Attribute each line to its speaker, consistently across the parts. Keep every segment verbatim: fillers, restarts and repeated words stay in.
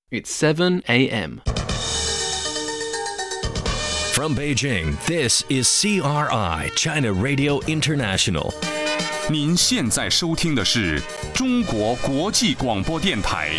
Speaker 1: It's seven a.m.
Speaker 2: From Beijing, this is C R I, China Radio International.
Speaker 3: 您现在收听的是中国国际广播电台。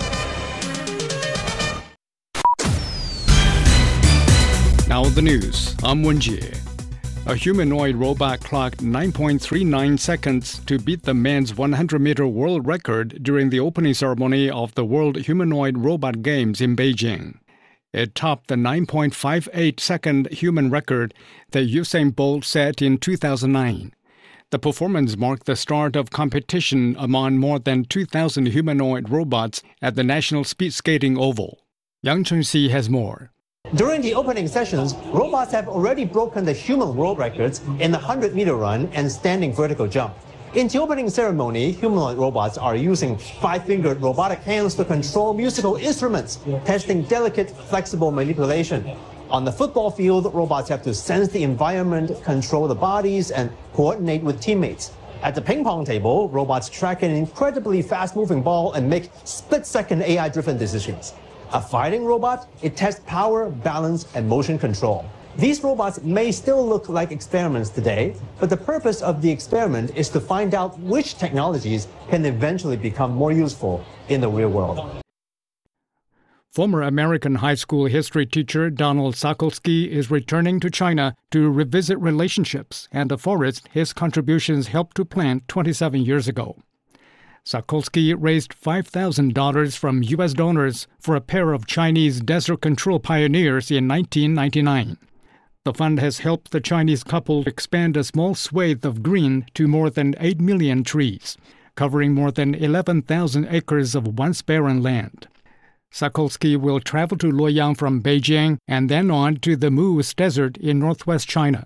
Speaker 4: Now the news. I'm Wenjie. A humanoid robot clocked nine point three nine seconds to beat the men's one hundred meter world record during the opening ceremony of the World Humanoid Robot Games in Beijing. It topped the nine point five eight second human record that Usain Bolt set in two thousand nine. The performance marked the start of competition among more than two thousand humanoid robots at the National Speed Skating Oval. Yang Chengxi has more.
Speaker 5: During the opening sessions, robots have already broken the human world records in the one hundred meter run and standing vertical jump. In the opening ceremony, humanoid robots are using five-fingered robotic hands to control musical instruments, testing delicate, flexible manipulation. On the football field, robots have to sense the environment, control the bodies, and coordinate with teammates. At the ping pong table, robots track an incredibly fast-moving ball and make split-second A I-driven decisions. A fighting robot, it tests power, balance, and motion control. These robots may still look like experiments today, but the purpose of the experiment is to find out which technologies can eventually become more useful in the real world.
Speaker 4: Former American high school history teacher Donald Sokolsky is returning to China to revisit relationships and the forest his contributions helped to plant twenty-seven years ago. Sokolsky raised five thousand dollars from U S donors for a pair of Chinese desert control pioneers in nineteen ninety-nine. The fund has helped the Chinese couple expand a small swathe of green to more than eight million trees, covering more than eleven thousand acres of once barren land. Sokolsky will travel to Luoyang from Beijing and then on to the Moose Desert in northwest China.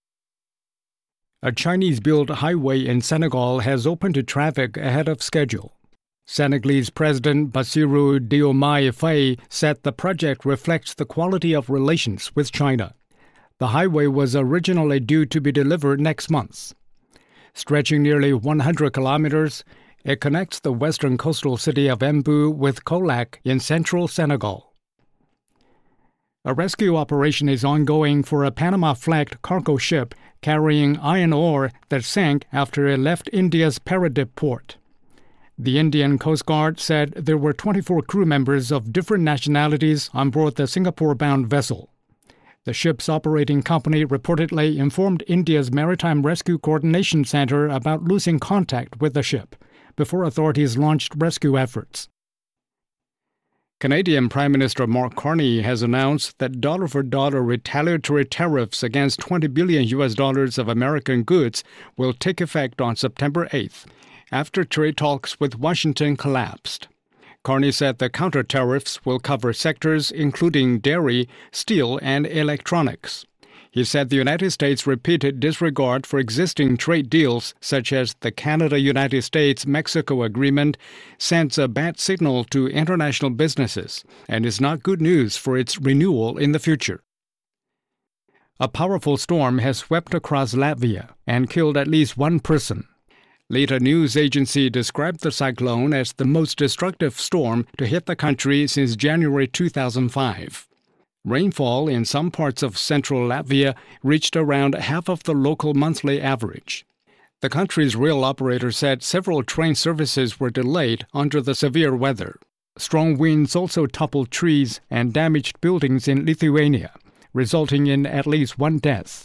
Speaker 4: A Chinese-built highway in Senegal has opened to traffic ahead of schedule. Senegalese President Bassirou Diomaye Faye said the project reflects the quality of relations with China. The highway was originally due to be delivered next month. Stretching nearly one hundred kilometers, it connects the western coastal city of Embu with Colac in central Senegal. A rescue operation is ongoing for a Panama-flagged cargo ship carrying iron ore that sank after it left India's Paradip port. The Indian Coast Guard said there were twenty-four crew members of different nationalities on board the Singapore-bound vessel. The ship's operating company reportedly informed India's Maritime Rescue Coordination Center about losing contact with the ship before authorities launched rescue efforts. Canadian Prime Minister Mark Carney has announced that dollar-for-dollar retaliatory tariffs against twenty billion U S dollars of American goods will take effect on September eighth, after trade talks with Washington collapsed. Carney said the counter-tariffs will cover sectors including dairy, steel, and electronics. He said the United States' repeated disregard for existing trade deals, such as the Canada-United States-Mexico agreement, sends a bad signal to international businesses and is not good news for its renewal in the future. A powerful storm has swept across Latvia and killed at least one person. Later news agency described the cyclone as the most destructive storm to hit the country since January two thousand five. Rainfall in some parts of central Latvia reached around half of the local monthly average. The country's rail operator said several train services were delayed under the severe weather. Strong winds also toppled trees and damaged buildings in Lithuania, resulting in at least one death.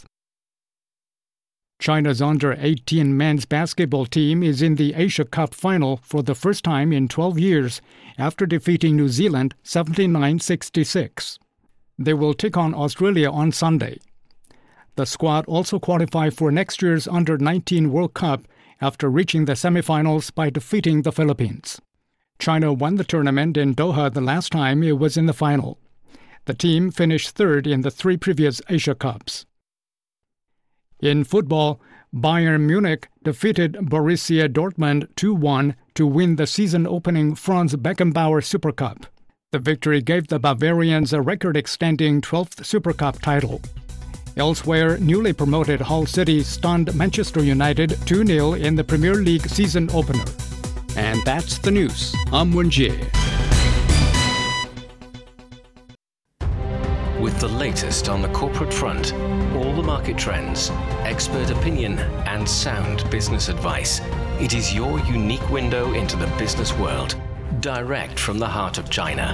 Speaker 4: China's under eighteen men's basketball team is in the Asia Cup final for the first time in twelve years after defeating New Zealand seventy-nine sixty-six. They will take on Australia on Sunday. The squad also qualified for next year's under nineteen World Cup after reaching the semifinals by defeating the Philippines. China won the tournament in Doha the last time it was in the final. The team finished third in the three previous Asia Cups. In football, Bayern Munich defeated Borussia Dortmund two one to win the season-opening Franz Beckenbauer Super Cup. The victory gave the Bavarians a record-extending twelfth Super Cup title. Elsewhere, newly promoted Hull City stunned Manchester United two nil in the Premier League season opener. And that's the news. I'm Wenjie.
Speaker 2: with the latest on the corporate front, all the market trends, expert opinion, and sound business advice. It is your unique window into the business world, direct from the heart of China.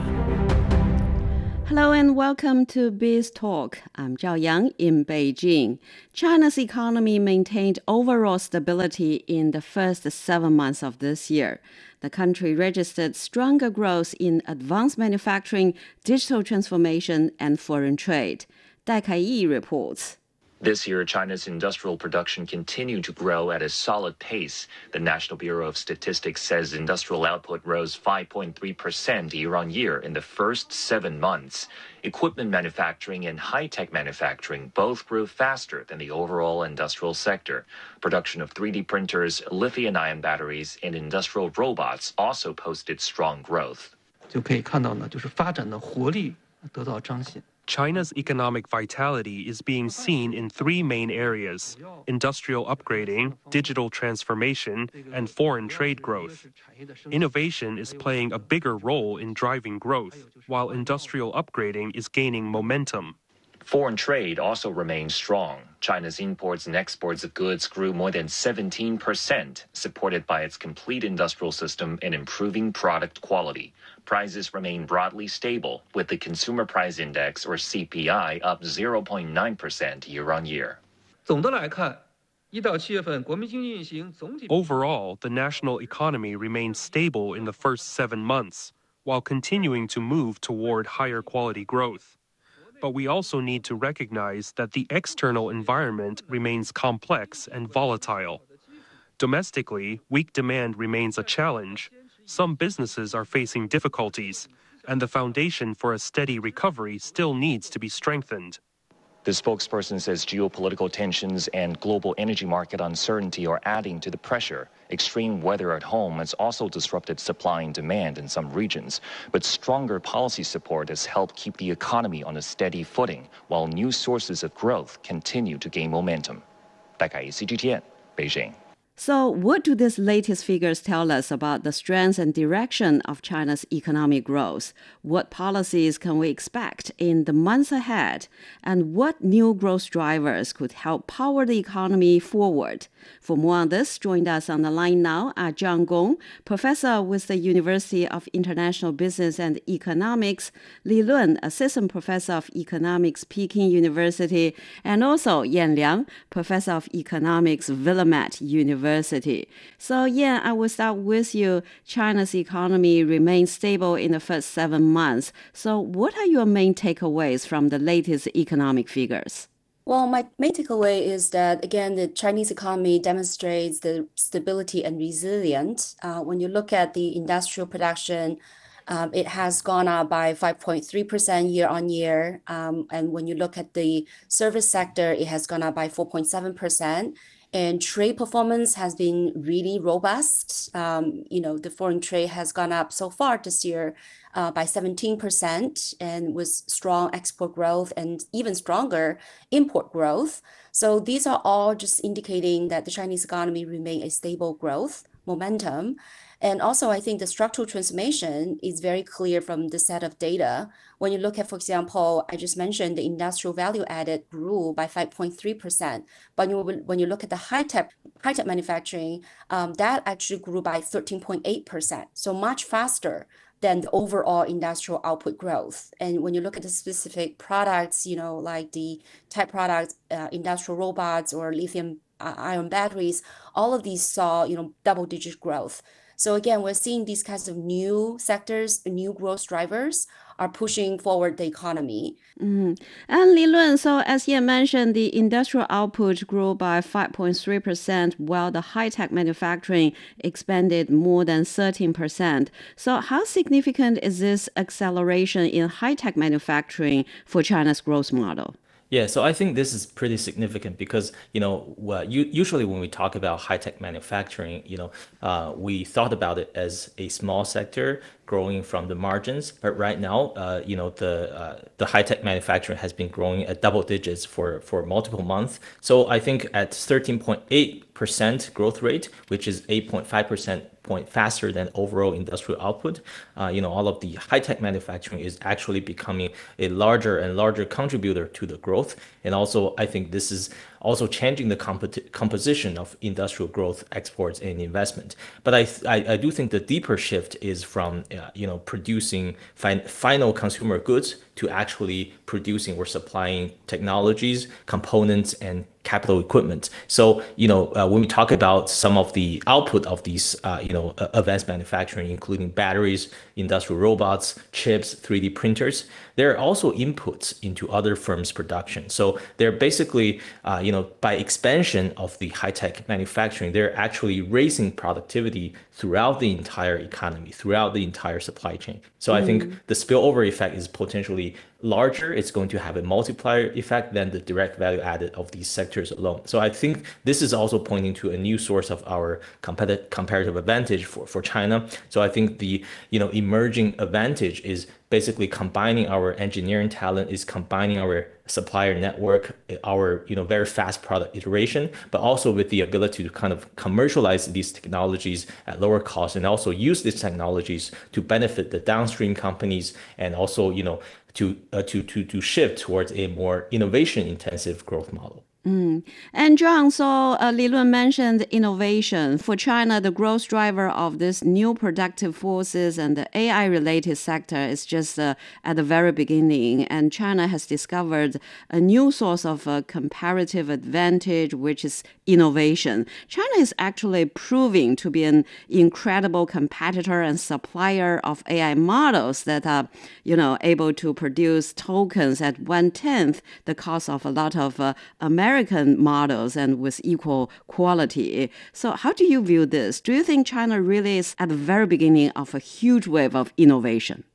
Speaker 1: Hello and welcome to Biz Talk. I'm Zhao Yang in Beijing. China's economy maintained overall stability in the first seven months of this year. The country registered stronger growth in advanced manufacturing, digital transformation, and foreign trade. Dai Kai-yi reports.
Speaker 6: This year, China's industrial production continued to grow at a solid pace. The National Bureau of Statistics says industrial output rose five point three percent year-on-year in the first seven months. Equipment manufacturing and high-tech manufacturing both grew faster than the overall industrial sector. Production of three D printers, lithium-ion batteries, and industrial robots also posted strong growth.
Speaker 7: 就可以看到呢，就是发展的活力得到彰显。
Speaker 8: China's economic vitality is being seen in three main areas: industrial upgrading, digital transformation, and foreign trade growth. Innovation is playing a bigger role in driving growth, while industrial upgrading is gaining momentum.
Speaker 6: Foreign trade also remains strong. China's imports and exports of goods grew more than seventeen percent, supported by its complete industrial system and improving product quality. Prices remain broadly stable, with the Consumer Price Index, or C P I, up zero point nine percent year-on-year.
Speaker 7: 总的来看，一到七月份国民经济运行总体
Speaker 8: Overall, the national economy remained stable in the first seven months, while continuing to move toward higher quality growth. But we also need to recognize that the external environment remains complex and volatile. Domestically, weak demand remains a challenge. Some businesses are facing difficulties, and the foundation for a steady recovery still needs to be strengthened.
Speaker 6: The spokesperson says geopolitical tensions and global energy market uncertainty are adding to the pressure. Extreme weather at home has also disrupted supply and demand in some regions, but stronger policy support has helped keep the economy on a steady footing, while new sources of growth continue to gain momentum. 戴凯怡 C G T N, Beijing.
Speaker 1: So what do these latest figures tell us about the strength and direction of China's economic growth? What policies can we expect in the months ahead? And what new growth drivers could help power the economy forward? For more on this, joined us on the line now are Zhang Gong, professor with the University of International Business and Economics, Li Lun, assistant professor of economics, Peking University, and also Yan Liang, professor of economics, Willamette University. University. So, yeah, I will start with you. China's economy remains stable in the first seven months. So, what are your main takeaways from the latest economic figures?
Speaker 9: Well, my main takeaway is that, again, the Chinese economy demonstrates the stability and resilience. Uh, when you look at the industrial production, um, it has gone up by five point three percent year on year. Um, and when you look at the service sector, it has gone up by four point seven percent. And trade performance has been really robust. Um, you know, the foreign trade has gone up so far this year uh, by seventeen percent, and with strong export growth and even stronger import growth. So these are all just indicating that the Chinese economy remain a stable growth momentum. And also, I think the structural transformation is very clear from the set of data. When you look at, for example, I just mentioned the industrial value added grew by five point three percent. But you, when you look at the high-tech high-tech manufacturing, um, that actually grew by thirteen point eight percent. So much faster than the overall industrial output growth. And when you look at the specific products, you know, like the type products, uh, industrial robots or lithium uh, ion batteries, all of these saw, you know, double-digit growth. So again, we're seeing these kinds of new sectors, new growth drivers are pushing forward the economy.
Speaker 1: Mm. And Li Lun, so as you mentioned, the industrial output grew by five point three percent, while the high-tech manufacturing expanded more than thirteen percent. So how significant is this acceleration in high-tech manufacturing for China's growth model?
Speaker 10: Yeah, so I think this is pretty significant because, you know, well, you, usually when we talk about high-tech manufacturing, you know, uh, we thought about it as a small sector growing from the margins. But right now, uh, you know, the uh, the high-tech manufacturing has been growing at double digits for, for multiple months. So I think at thirteen point eight percent growth rate, which is eight point five percent point faster than overall industrial output. Uh, you know, all of the high-tech manufacturing is actually becoming a larger and larger contributor to the growth. And also, I think this is also changing the comp- composition of industrial growth, exports, and investment. But I, I, I do think the deeper shift is from, uh, you know, producing fin- final consumer goods to actually producing or supplying technologies, components, and capital equipment. So, you know, uh, when we talk about some of the output of these, uh, you know, uh, advanced manufacturing, including batteries, industrial robots, chips, three D printers, they're also inputs into other firms' production. So they're basically, uh, you know, by expansion of the high-tech manufacturing, they're actually raising productivity throughout the entire economy, throughout the entire supply chain. So mm. I think the spillover effect is potentially larger. It's going to have a multiplier effect than the direct value added of these sectors alone. So I think this is also pointing to a new source of our competitive comparative advantage for, for China. So I think the, you know, emerging advantage is basically combining our engineering talent, is combining our supplier network, our, you know, very fast product iteration, but also with the ability to kind of commercialize these technologies at lower cost, and also use these technologies to benefit the downstream companies, and also, you know, to uh, to to to shift towards a more innovation intensive growth model.
Speaker 1: Mm. And John, so uh, Li Lun mentioned innovation. For China, the growth driver of this new productive forces and the A I-related sector is just uh, at the very beginning. And China has discovered a new source of uh, comparative advantage, which is innovation. China is actually proving to be an incredible competitor and supplier of A I models that are, you know, able to produce tokens at one-tenth the cost of a lot of uh, American American models and with equal quality. So how do you view this? Do you think China really is at the very beginning of a huge wave of innovation?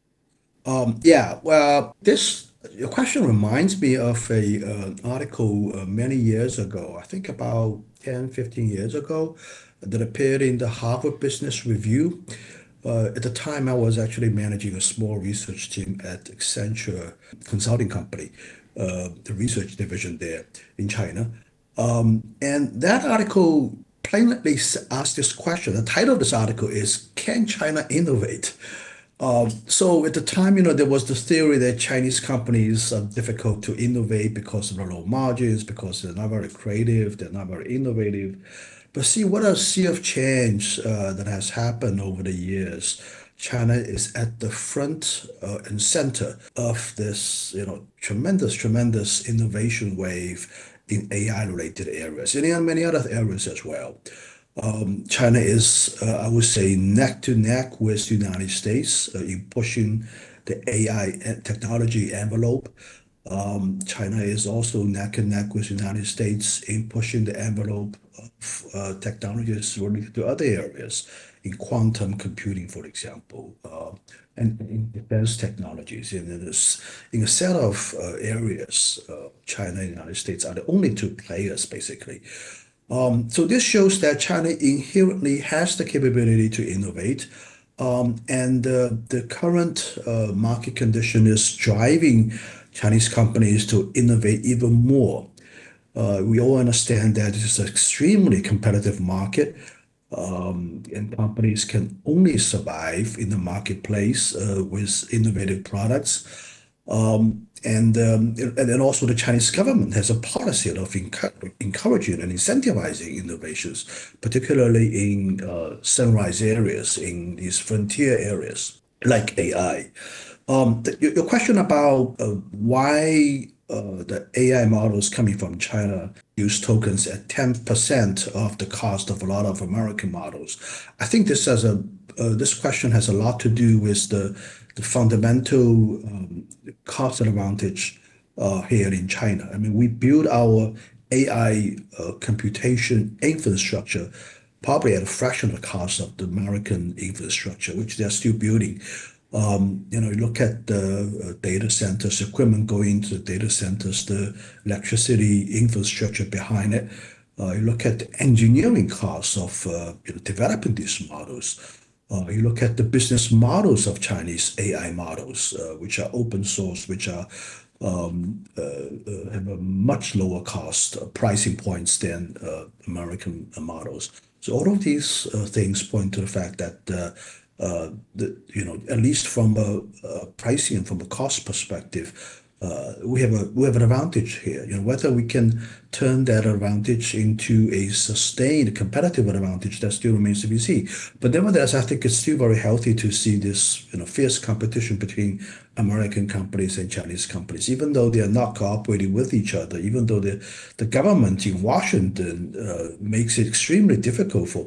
Speaker 11: Um, yeah, well, this your question reminds me of a uh, article uh, many years ago, I think about ten, fifteen years ago, that appeared in the Harvard Business Review. Uh, at the time, I was actually managing a small research team at Accenture Consulting Company, uh, the research division there in China. Um, and that article plainly asked this question. The title of this article is, Can China Innovate? Um, so at the time, you know, there was the theory that Chinese companies are difficult to innovate because of the low margins, because they're not very creative, they're not very innovative. But see, what a sea of change uh, that has happened over the years. China is at the front uh, and center of this, you know, tremendous, tremendous innovation wave in A I-related areas, and in many other areas as well. Um, China is, uh, I would say, neck to neck with the United States uh, in pushing the A I technology envelope. Um, China is also neck and neck with the United States in pushing the envelope of uh, technologies related to other areas, in quantum computing, for example, uh, and in defense technologies. And in, this, in a set of uh, areas, uh, China and the United States are the only two players, basically. Um, so this shows that China inherently has the capability to innovate. Um, and uh, the current uh, market condition is driving Chinese companies to innovate even more. Uh, we all understand that this is an extremely competitive market, um, and companies can only survive in the marketplace uh, with innovative products. Um, and, um, and then also the Chinese government has a policy of encouraging and incentivizing innovations, particularly in uh, sunrise areas, in these frontier areas like A I. Um, the, your question about uh, why uh, the A I models coming from China use tokens at ten percent of the cost of a lot of American models, I think this has a uh, this question has a lot to do with the the fundamental um, cost advantage uh, here in China. I mean, we build our A I uh, computation infrastructure probably at a fraction of the cost of the American infrastructure, which they're still building. Um, you know, you look at the uh, data centers, equipment going into the data centers, the electricity infrastructure behind it. Uh, you look at the engineering costs of uh, you know, developing these models. Uh, you look at the business models of Chinese A I models, uh, which are open source, which are um, uh, uh, have a much lower cost uh, pricing points than uh, American models. So all of these uh, things point to the fact that uh, uh, the, you know, at least from a, a pricing and from a cost perspective, uh, we have a we have an advantage here. You know, whether we can turn that advantage into a sustained competitive advantage, that still remains to be seen. But nevertheless, I think it's still very healthy to see this, you know, fierce competition between American companies and Chinese companies, even though they are not cooperating with each other, even though the the government in Washington uh, makes it extremely difficult for